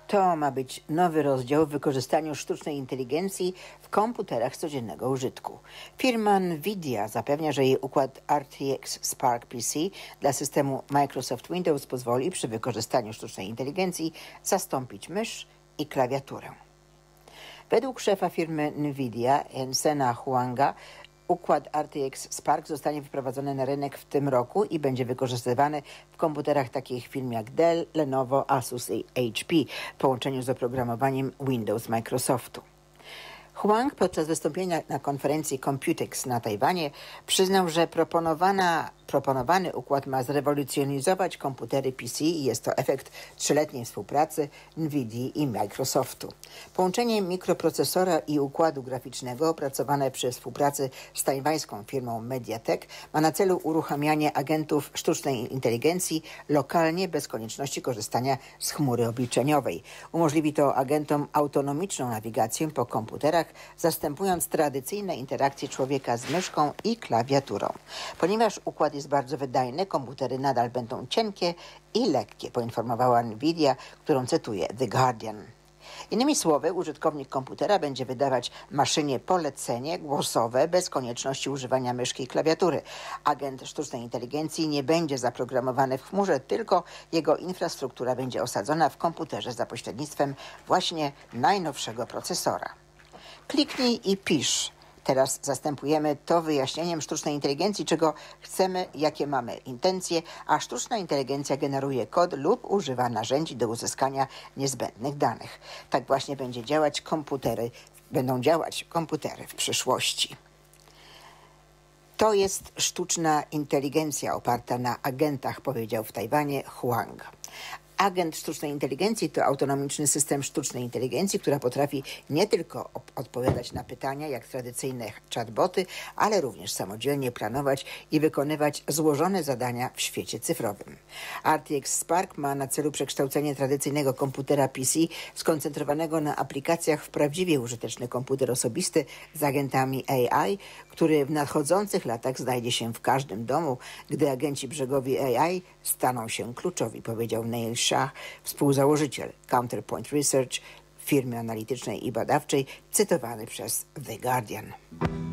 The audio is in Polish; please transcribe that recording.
To ma być nowy rozdział w wykorzystaniu sztucznej inteligencji w komputerach codziennego użytku. Firma Nvidia zapewnia, że jej układ RTX Spark PC dla systemu Microsoft Windows pozwoli przy wykorzystaniu sztucznej inteligencji zastąpić mysz i klawiaturę. Według szefa firmy Nvidia, Jensena Huanga, układ RTX Spark zostanie wprowadzony na rynek w tym roku i będzie wykorzystywany w komputerach takich firm jak Dell, Lenovo, Asus i HP w połączeniu z oprogramowaniem Windows Microsoftu. Huang podczas wystąpienia na konferencji Computex na Tajwanie przyznał, że proponowany układ ma zrewolucjonizować komputery PC i jest to efekt 3-letniej współpracy NVIDII i Microsoftu. Połączenie mikroprocesora i układu graficznego opracowane przy współpracy z tajwańską firmą Mediatek ma na celu uruchamianie agentów sztucznej inteligencji lokalnie bez konieczności korzystania z chmury obliczeniowej. Umożliwi to agentom autonomiczną nawigację po komputerach, zastępując tradycyjne interakcje człowieka z myszką i klawiaturą. Ponieważ układ jest bardzo wydajny, komputery nadal będą cienkie i lekkie, poinformowała Nvidia, którą cytuje The Guardian. Innymi słowy, użytkownik komputera będzie wydawać maszynie polecenie głosowe bez konieczności używania myszki i klawiatury. Agent sztucznej inteligencji nie będzie zaprogramowany w chmurze, tylko jego infrastruktura będzie osadzona w komputerze za pośrednictwem właśnie najnowszego procesora. Kliknij i pisz. Teraz zastępujemy to wyjaśnieniem sztucznej inteligencji, czego chcemy, jakie mamy intencje, a sztuczna inteligencja generuje kod lub używa narzędzi do uzyskania niezbędnych danych. Tak właśnie będą działać komputery w przyszłości. To jest sztuczna inteligencja oparta na agentach, powiedział w Tajwanie Huang. Agent sztucznej inteligencji to autonomiczny system sztucznej inteligencji, która potrafi nie tylko odpowiadać na pytania jak tradycyjne chatboty, ale również samodzielnie planować i wykonywać złożone zadania w świecie cyfrowym. RTX Spark ma na celu przekształcenie tradycyjnego komputera PC skoncentrowanego na aplikacjach w prawdziwie użyteczny komputer osobisty z agentami AI, który w nadchodzących latach znajdzie się w każdym domu, gdy agenci brzegowi AI staną się kluczowi, powiedział Neil Shah, współzałożyciel Counterpoint Research, firmy analitycznej i badawczej, cytowany przez The Guardian.